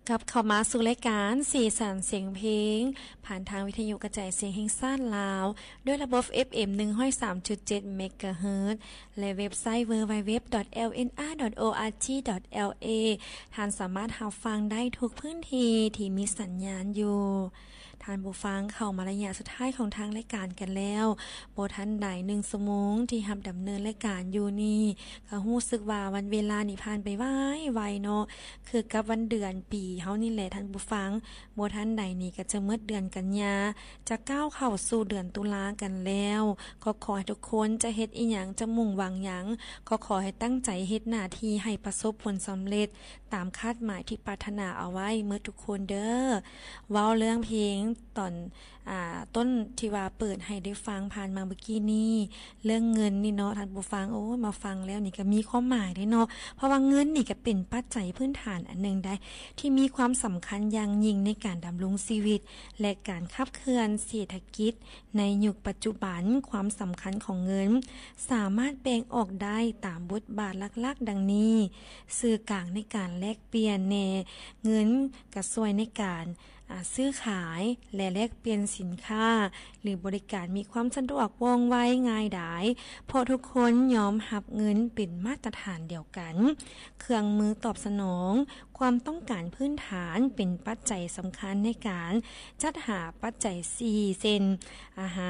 กับเข้ามาสู่รายการสีสันเสียงเพลงผ่านทางวิทยุกระจายเสียงแห่งชาติลาวด้วยระบบ FM 103.7 เมกะเฮิรตซ์และเว็บไซต์ www.lnr.org.la ท่านสามารถรับฟังได้ทุกพื้นที่ที่มีสัญญาณอยู่ท่านผู้ฟังเข้ามาระยะสุดท้ายของทางรายการกันแล้วบ่ทันได้1ชั่วโมงที่รับดำเนินรายการอยู่นี่ก็รู้สึกว่าวันเวลานี่ผ่านไปไวเนาะคือกับวันเดือนปีเฮานี่แหละท่านผู้ฟังบ่ทันใดนี่ก็จะหมดเดือนกันยาจะก้าวเข้าสู่เดือนตุลากันแล้วก็ขอให้ทุกคนจะเฮ็ดอีหยังจะมุ่งหวังหยังก็ขอให้ตั้งใจเฮ็ดหน้าที่ให้ประสบผลสำเร็จตามคาดหมายที่ปรารถนาเอาไว้เมื่อทุกคนเด้อเว้าเรื่องเพลงตอนต้นที่ว่าเปิดให้ได้ฟังผ่านมาเมื่อกี้นี้เรื่องเงินนี่เนาะท่านผู้ฟังโอ้มาฟังแล้วนี่ก็มีความหมายได้เนาะเพราะว่าเงินนี่ก็เป็นปัจจัยพื้นฐานอันนึงได้ที่มีความสำคัญอย่างยิ่งในการดำรงชีวิตและการขับเคลื่อนเศรษฐกิจในยุคปัจจุบันความสำคัญของเงินสามารถแบ่งออกได้ตามบทบาทหลักๆดังนี้สื่อกลางในการแลกเปลี่ยนแน่เงินก็ช่วยในการซื้อขายและแลกเปลี่ยนสินค้าหรือบริการมีความสะดวกว่องไวง่ายดายเพราะทุกคนยอมรับเงินเป็นมาตรฐานเดียวกันเครื่องมือตอบสนองความต้องการพื้นฐานเป็นปัจจัยสำคัญในการจัดหาปัจจัย4เช่นอาหาร